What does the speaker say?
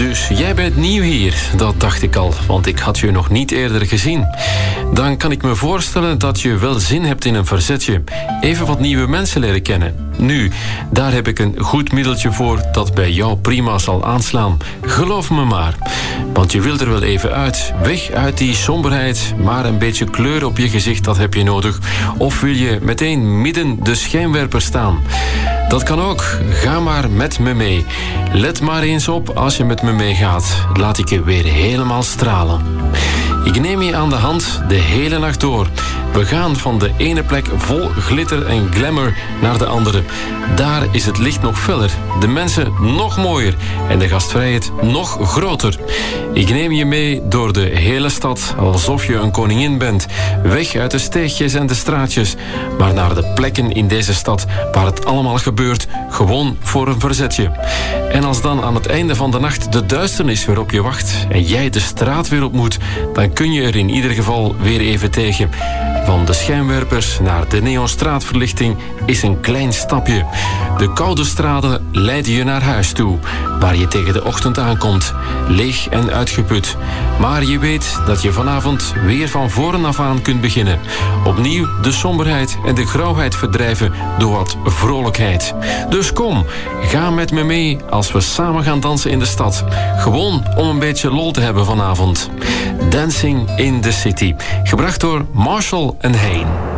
Dus jij bent nieuw hier, dat dacht ik al, want ik had je nog niet eerder gezien. Dan kan ik me voorstellen dat je wel zin hebt in een verzetje. Even wat nieuwe mensen leren kennen. Nu, daar heb ik een goed middeltje voor dat bij jou prima zal aanslaan. Geloof me maar. Want je wilt er wel even uit. Weg uit die somberheid, maar een beetje kleur op je gezicht, dat heb je nodig. Of wil je meteen midden de schijnwerper staan? Dat kan ook. Ga maar met me mee. Let maar eens op als je met me meegaat. Laat ik je weer helemaal stralen. Ik neem je aan de hand de hele nacht door. We gaan van de ene plek vol glitter en glamour naar de andere. Daar is het licht nog feller, de mensen nog mooier en de gastvrijheid nog groter. Ik neem je mee door de hele stad, alsof je een koningin bent. Weg uit de steegjes en de straatjes, maar naar de plekken in deze stad waar het allemaal gebeurt, gewoon voor een verzetje. En als dan aan het einde van de nacht de duisternis weer op je wacht en jij de straat weer op moet, dan kun je er in ieder geval weer even tegen. Van de schijnwerpers naar de neonstraatverlichting is een klein stapje. De koude straten leiden je naar huis toe, waar je tegen de ochtend aankomt, leeg en uitgeput. Maar je weet dat je vanavond weer van voren af aan kunt beginnen. Opnieuw de somberheid en de grauwheid verdrijven door wat vrolijkheid. Dus kom, ga met me mee als we samen gaan dansen in de stad. Gewoon om een beetje lol te hebben vanavond. Dancing in the City, gebracht door Marshall en Hein.